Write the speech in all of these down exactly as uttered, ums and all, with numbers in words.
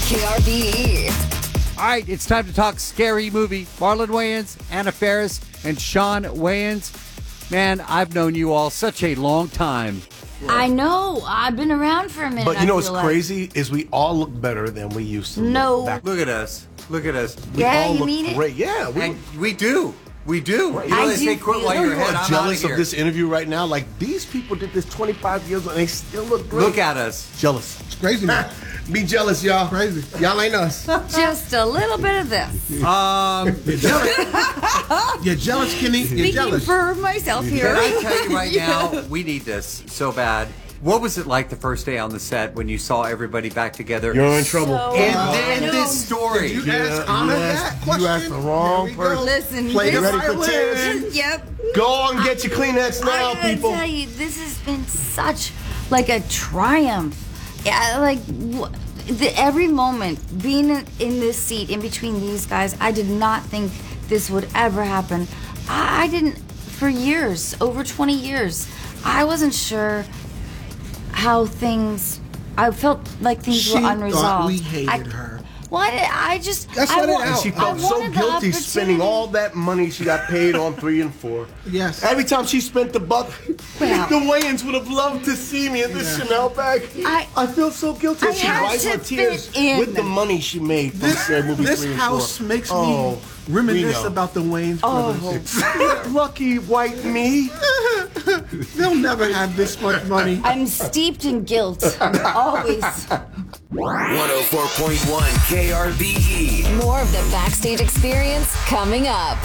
K R B E. All right, it's time to talk scary movie. Marlon Wayans, Anna Faris, and Sean Wayans. Man, I've known you all such a long time. I know. I've been around for a minute. But you know what's like. crazy is we all look better than we used to. No. Look, back. Look at us. Look at us. We Yeah, all you look mean it? great. Yeah, we, And we do. We do. You know, I they do say quit feel- while you you're know, ahead. I'm I'm jealous outta of here. this interview right now. Like, these people did this twenty-five years ago and they still look great. Look at us. Jealous. It's crazy, man. Be jealous, y'all. Crazy. Y'all ain't us. Just a little bit of this. Um, You're jealous, You're jealous Kenny. You're Speaking jealous. for myself here. can I tell you right now, we need this so bad. What was it like the first day on the set when you saw everybody back together? You're in trouble. So- And Oh, then no. this story. You asked Anna you that asked- question. you asked the wrong Here we person. go. Listen, Play this, ready for tears. Yep. Go on, get your Kleenex now, I gotta people. tell you, this has been such like a triumph. Yeah, like wh- the, every moment being in, in this seat in between these guys, I did not think this would ever happen. I, I didn't for years, over twenty years. I wasn't sure how things. I felt like things She were thought unresolved. we hated I, her. Why did I just? Let's I let it wa- out. And she I felt so wanted the guilty spending opportunity. all that money she got paid on three and four. Yes. Every time she spent the buck, Well- the Wayans would have loved to see me in this Chanel bag. I- I feel so guilty. I she had wipes to her tears fit in. with the money she made from This, scary movie this three and house four. makes Oh, me reminisce we know. about the Wayans brothers. Lucky white me. They'll never have this much money. I'm steeped in guilt. Always. one oh four point one K R B E. More of the backstage experience coming up.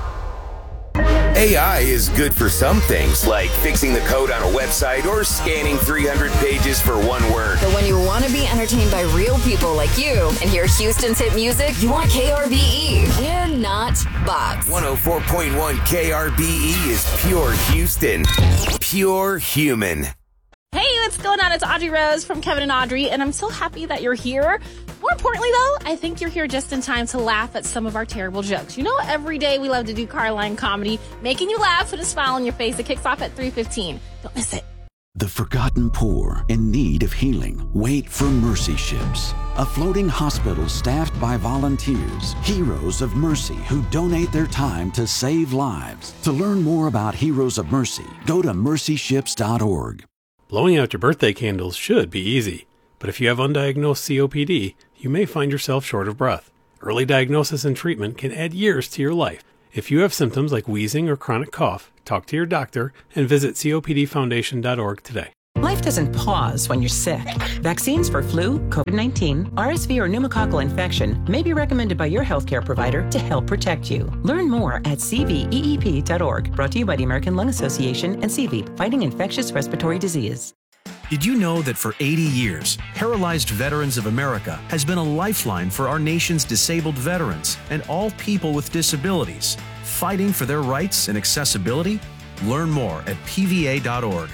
A I is good for some things, like fixing the code on a website or scanning three hundred pages for one word. But when you want to be entertained by real people like you and hear Houston's hit music, you want K R B E. We're not bots. one oh four point one K R B E is pure Houston. Pure human. Hey, what's going on? It's Audrey Rose from Kevin and Audrey, and I'm so happy that you're here. More importantly, though, I think you're here just in time to laugh at some of our terrible jokes. You know, every day we love to do Carline comedy, making you laugh with a smile on your face. It kicks off at three fifteen. Don't miss it. The forgotten poor in need of healing wait for Mercy Ships, a floating hospital staffed by volunteers, heroes of mercy who donate their time to save lives. To learn more about Heroes of Mercy, go to mercy ships dot org. Blowing out your birthday candles should be easy, but if you have undiagnosed C O P D, you may find yourself short of breath. Early diagnosis and treatment can add years to your life. If you have symptoms like wheezing or chronic cough, talk to your doctor and visit C O P D foundation dot org today. Life doesn't pause when you're sick. Vaccines for flu, COVID nineteen, R S V, or pneumococcal infection may be recommended by your healthcare provider to help protect you. Learn more at C V E E P dot org. Brought to you by the American Lung Association and C V E P, fighting infectious respiratory disease. Did you know that for eighty years, Paralyzed Veterans of America has been a lifeline for our nation's disabled veterans and all people with disabilities, fighting for their rights and accessibility? Learn more at P V A dot org.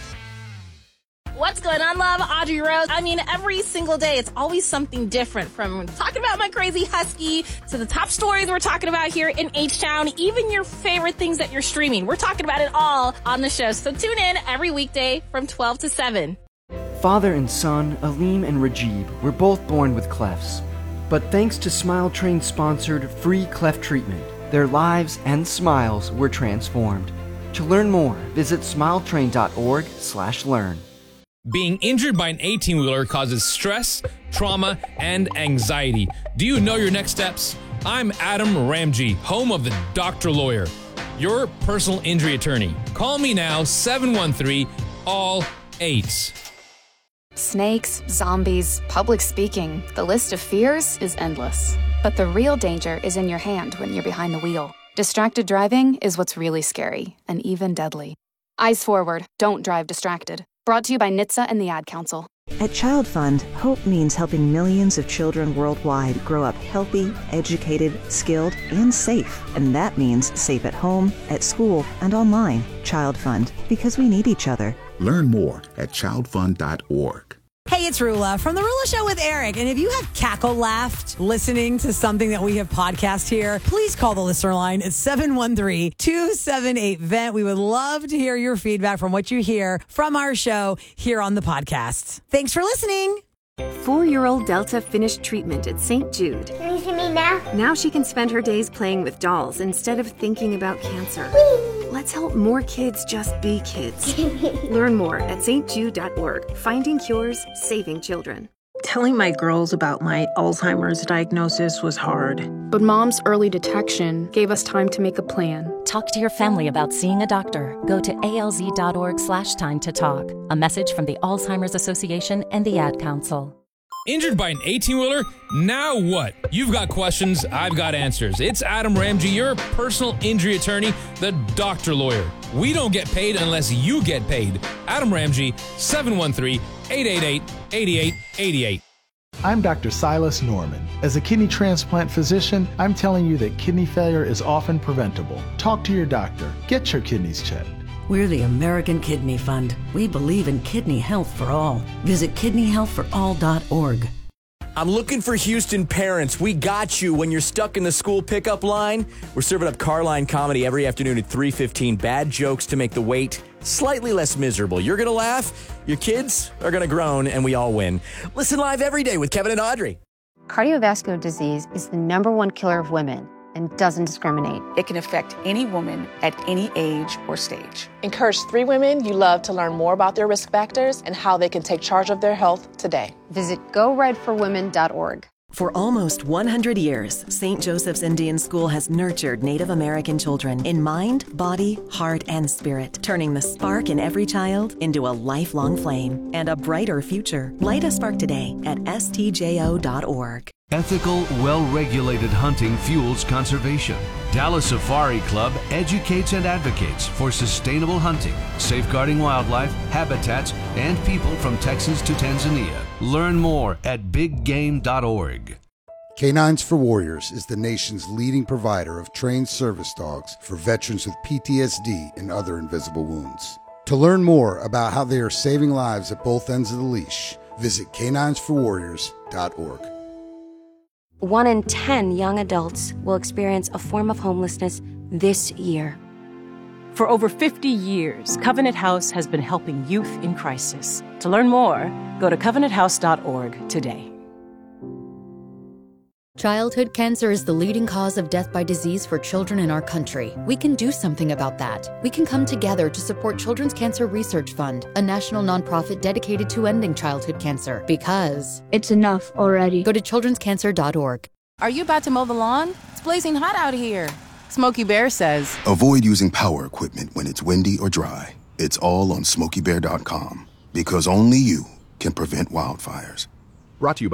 What's going on, love? Audrey Rose. I mean, every single day, it's always something different, from talking about my crazy husky to the top stories we're talking about here in H-Town, even your favorite things that you're streaming. We're talking about it all on the show. So tune in every weekday from twelve to seven. Father and son, Aleem and Rajib, were both born with clefts. But thanks to Smile Train sponsored free cleft treatment, their lives and smiles were transformed. To learn more, visit smile train dot org slash learn. Being injured by an eighteen-wheeler causes stress, trauma, and anxiety. Do you know your next steps? I'm Adam Ramji, home of the Doctor Lawyer, your personal injury attorney. Call me now, seven one three, all eights. Snakes, zombies, public speaking. The list of fears is endless. But the real danger is in your hand when you're behind the wheel. Distracted driving is what's really scary and even deadly. Eyes forward, don't drive distracted. Brought to you by N H T S A and the Ad Council. At Child Fund, hope means helping millions of children worldwide grow up healthy, educated, skilled, and safe. And that means safe at home, at school, and online. Child Fund, because we need each other. Learn more at child fund dot org. Hey, it's Rula from The Rula Show with Eric. And if you have cackle laughed listening to something that we have podcast here, please call the listener line at seven one three, two seven eight, V E N T. We would love to hear your feedback from what you hear from our show here on the podcast. Thanks for listening. Four-year-old Delta finished treatment at Saint Jude. Can you see me now? Now she can spend her days playing with dolls instead of thinking about cancer. Let's help more kids just be kids. Learn more at s t jude dot org. Finding cures, saving children. Telling my girls about my Alzheimer's diagnosis was hard. But Mom's early detection gave us time to make a plan. Talk to your family about seeing a doctor. Go to alz.org slash time to talk. A message from the Alzheimer's Association and the Ad Council. Injured by an eighteen-wheeler? Now what? You've got questions, I've got answers. It's Adam Ramsey, your personal injury attorney, the doctor lawyer. We don't get paid unless you get paid. Adam Ramsey, seven one three, eight eight eight, eight eight eight eight. I'm Doctor Silas Norman. As a kidney transplant physician, I'm telling you that kidney failure is often preventable. Talk to your doctor. Get your kidneys checked. We're the American Kidney Fund. We believe in kidney health for all. Visit kidney health for all dot org. I'm looking for Houston parents. We got you when you're stuck in the school pickup line. We're serving up Carline comedy every afternoon at three fifteen. Bad jokes to make the wait slightly less miserable. You're going to laugh, your kids are going to groan, and we all win. Listen live every day with Kevin and Audrey. Cardiovascular disease is the number one killer of women and doesn't discriminate. It can affect any woman at any age or stage. Encourage three women you love to learn more about their risk factors and how they can take charge of their health today. Visit go red for women dot org. For almost one hundred years, Saint Joseph's Indian School has nurtured Native American children in mind, body, heart, and spirit, turning the spark in every child into a lifelong flame and a brighter future. Light a spark today at s t j o dot org. Ethical, well-regulated hunting fuels conservation. Dallas Safari Club educates and advocates for sustainable hunting, safeguarding wildlife, habitats, and people from Texas to Tanzania. Learn more at big game dot org. Canines for Warriors is the nation's leading provider of trained service dogs for veterans with P T S D and other invisible wounds. To learn more about how they are saving lives at both ends of the leash, visit canines for warriors dot org. One in ten young adults will experience a form of homelessness this year. For over fifty years, Covenant House has been helping youth in crisis. To learn more, go to covenant house dot org today. Childhood cancer is the leading cause of death by disease for children in our country. We can do something about that. We can come together to support Children's Cancer Research Fund, a national nonprofit dedicated to ending childhood cancer. Because it's enough already. Go to children's cancer dot org. Are you about to mow the lawn? It's blazing hot out here. Smokey Bear says, avoid using power equipment when it's windy or dry. It's all on smokey bear dot com. Because only you can prevent wildfires. Brought to you by